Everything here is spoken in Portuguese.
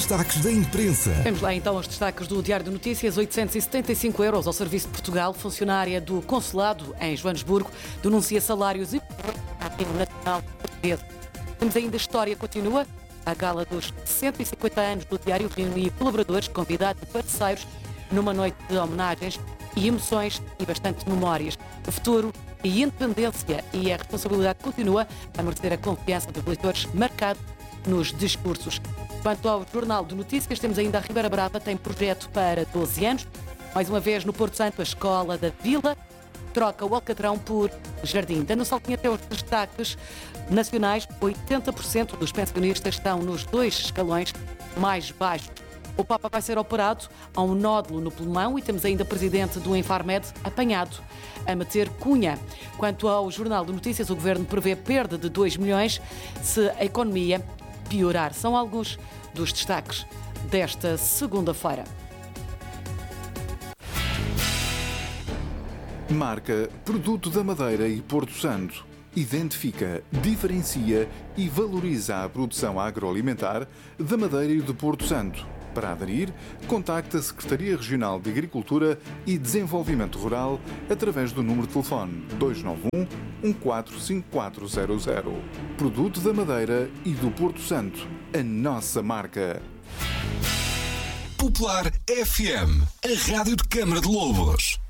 destaques da imprensa. Vamos lá então aos destaques do Diário de Notícias. 875 euros ao Serviço de Portugal. Funcionária do Consulado em Joanesburgo denuncia salários e nacional português. Temos ainda a história continua. A gala dos 150 anos do Diário reuniu colaboradores, convidados e parceiros numa noite de homenagens e emoções e bastante memórias. O futuro e a independência e a responsabilidade continua a merecer a confiança dos leitores, marcado nos discursos. Quanto ao Jornal de Notícias, temos ainda a Ribeira Brava, tem projeto para 12 anos. Mais uma vez, no Porto Santo, a Escola da Vila troca o Alcatrão por Jardim. Dando um saltinho até os destaques nacionais, 80% dos pensionistas estão nos 2 escalões mais baixos. O Papa vai ser operado a um nódulo no pulmão e temos ainda o presidente do Infarmed apanhado a meter cunha. Quanto ao Jornal de Notícias, o Governo prevê perda de 2 milhões se a economia piorar. São alguns dos destaques desta segunda-feira. Marca Produto da Madeira e Porto Santo. Identifica, diferencia e valoriza a produção agroalimentar da Madeira e do Porto Santo. Para aderir, contacte a Secretaria Regional de Agricultura e Desenvolvimento Rural através do número de telefone 291 145400. Produto da Madeira e do Porto Santo. A nossa marca. Popular FM, a rádio de Câmara de Lobos.